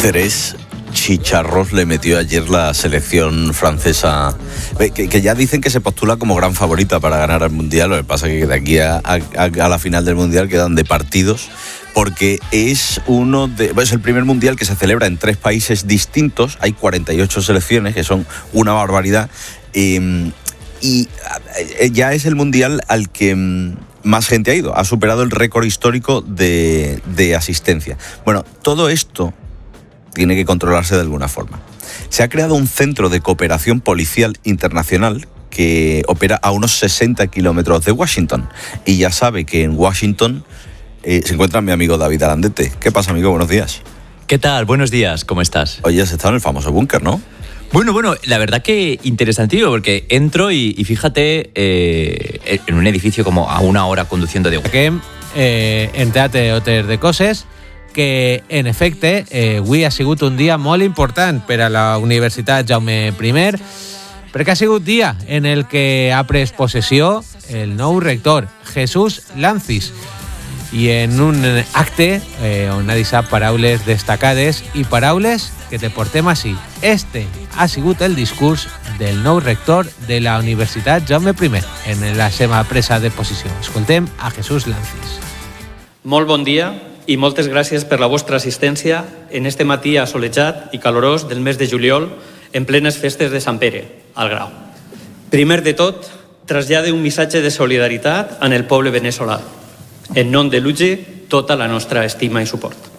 3 chicharros le metió ayer la selección francesa, que ya dicen que se postula como gran favorita para ganar el Mundial. Lo que pasa es que de aquí a la final del Mundial quedan de partidos, porque es el primer Mundial que se celebra en 3 países distintos. Hay 48 selecciones, que son una barbaridad, y ya es el Mundial al que más gente ha ido. Ha superado el récord histórico de asistencia. Bueno, todo esto tiene que controlarse de alguna forma. Se ha creado un centro de cooperación policial internacional que opera a unos 60 kilómetros de Washington. Y ya sabe que en Washington se encuentra mi amigo David Arandete. ¿Qué pasa, amigo? Buenos días. ¿Qué tal? Buenos días, ¿cómo estás? Oye, has estado en el famoso búnker, ¿no? Bueno, la verdad que interesantísimo, porque entro y fíjate, en un edificio como a 1 hora conduciendo de... Entre altres de coses que, en efecte, avui ha sigut un dia molt important per a la Universitat Jaume I, perquè ha sigut dia en el que ha pres possessió el nou rector, Jesús Lancis, i en un acte on ha deixat paraules destacades i paraules que te portem així. Este ha sigut el discurs del nou rector de la Universitat Jaume I en la seva presa de posició. Escoltem a Jesús Lancis. Molt bon dia i moltes gràcies per la vostra assistència en este matí assolejat i calorós del mes de juliol en plenes festes de Sant Pere, al Grau. Primer de tot, trasllade un missatge de solidaritat en el poble veneçolà. En nom de l'UGE, tota la nostra estima i suport.